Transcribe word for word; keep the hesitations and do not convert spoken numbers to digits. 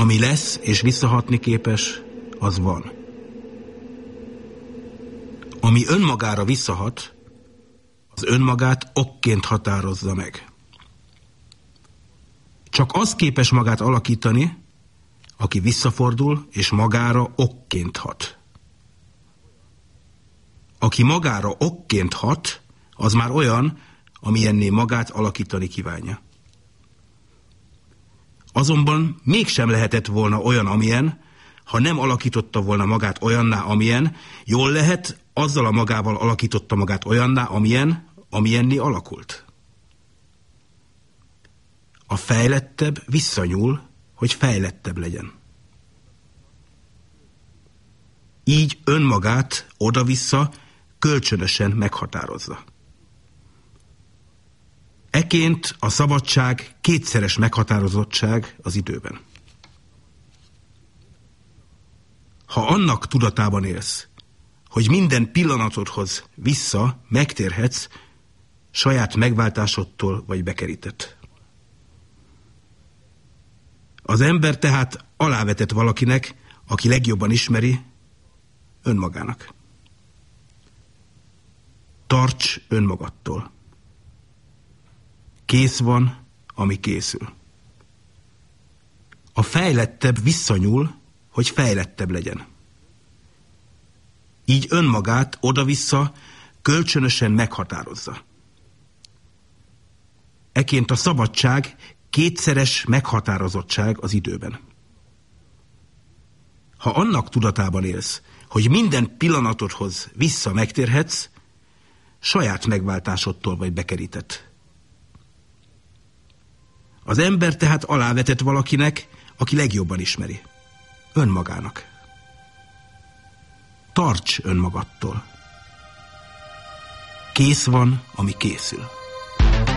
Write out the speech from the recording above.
Ami lesz és visszahatni képes, az van. Ami önmagára visszahat, az önmagát okként határozza meg. Csak az képes magát alakítani, aki visszafordul és magára okként hat. Aki magára okként hat, az már olyan, amilyenné magát alakítani kívánja. Azonban mégsem lehetett volna olyan, amilyen, ha nem alakította volna magát olyanná, amilyen, jól lehet, azzal a magával alakította magát olyanná, amilyen, amilyenné alakult. A fejlettebb visszanyúl, hogy fejlettebb legyen. Így önmagát oda-vissza kölcsönösen meghatározza. Eként a szabadság kétszeres meghatározottság az időben. Ha annak tudatában élsz, hogy minden pillanatodhoz vissza megtérhetsz, saját megváltásodtól vagy bekerített. Az ember tehát alávetett valakinek, aki legjobban ismeri, önmagának. Tarts önmagadtól. Kész van, ami készül. A fejlettebb visszanyúl, hogy fejlettebb legyen. Így önmagát oda-vissza kölcsönösen meghatározza. Eként a szabadság kétszeres meghatározottság az időben. Ha annak tudatában élsz, hogy minden pillanatodhoz vissza megtérhetsz, saját megváltásodtól vagy bekerített. Az ember tehát alávetett valakinek, aki legjobban ismeri. Önmagának. Tarts önmagadtól. Kész van, ami készül.